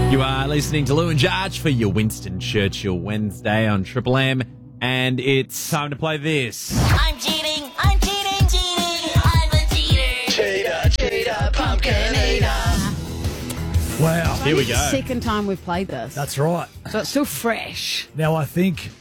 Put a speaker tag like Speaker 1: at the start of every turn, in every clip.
Speaker 1: You are listening to Lou and Jarge for your Winston Churchill Wednesday on Triple M, and it's time to play this.
Speaker 2: I'm cheating, I'm cheating, cheating, I'm a cheater. Cheater, pumpkin eater.
Speaker 3: Wow.
Speaker 1: Here we
Speaker 4: It's
Speaker 1: go.
Speaker 4: the second time we've played this.
Speaker 3: That's right.
Speaker 4: So it's still fresh.
Speaker 3: Now, I think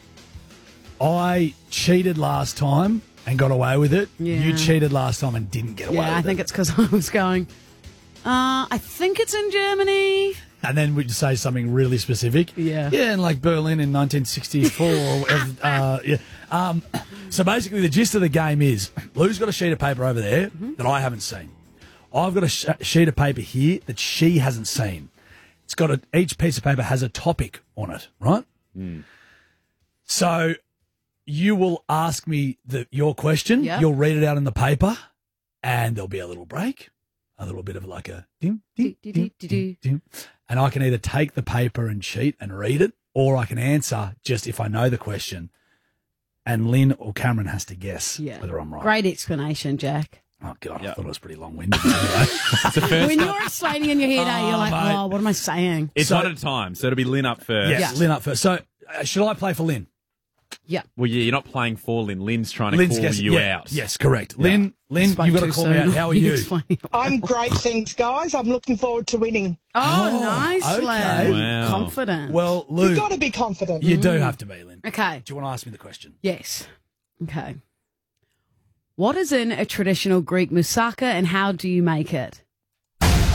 Speaker 3: I cheated last time and got away with it.
Speaker 4: Yeah.
Speaker 3: You cheated last time and didn't get away with it.
Speaker 4: Yeah, I think it's because I was going, I think it's in Germany.
Speaker 3: And then we'd say something really specific.
Speaker 4: Yeah.
Speaker 3: Yeah, and like Berlin in 1964 or whatever. Yeah. So basically the gist of the game is Lou's got a sheet of paper over there that I haven't seen. I've got a sheet of paper here that she hasn't seen. It's got each piece of paper has a topic on it, right? So you will ask me your question.
Speaker 4: Yeah.
Speaker 3: You'll read it out in the paper and there'll be a little break, a little bit of like a dim, dim, dim, dim, dim. And I can either take the paper and sheet and read it, or I can answer just if I know the question. And Lynn or Cameron has to guess whether I'm right.
Speaker 4: Great explanation, Jack.
Speaker 3: Oh, God, I thought it was pretty long-winded. Anyway.
Speaker 1: It's the first
Speaker 4: When
Speaker 1: time.
Speaker 4: you're explaining in your head, you're like,
Speaker 3: mate.
Speaker 4: oh, what am I saying?
Speaker 1: It's one at a time, so it'll be Lynn up first.
Speaker 3: Yes,
Speaker 4: Yeah.
Speaker 3: Lynn up first. So should I play for Lynn?
Speaker 4: Yeah.
Speaker 1: Well, yeah, you're not playing for Lynn. Lynn's trying to
Speaker 3: Lynn's
Speaker 1: call
Speaker 3: guessing.
Speaker 1: you
Speaker 3: Yeah.
Speaker 1: out.
Speaker 3: Yes, correct. Lynn, you've got to call me out. How are you?
Speaker 5: I'm great, thanks, guys. I'm looking forward to winning.
Speaker 4: Oh, nice,
Speaker 3: okay.
Speaker 4: lad.
Speaker 1: Wow.
Speaker 4: Confident.
Speaker 3: Well, Lou,
Speaker 5: You've got to be confident.
Speaker 3: you do have to be, Lynn.
Speaker 4: Okay.
Speaker 3: Do you want to ask me the question?
Speaker 4: Yes. Okay. What is in a traditional Greek moussaka and how do you make it?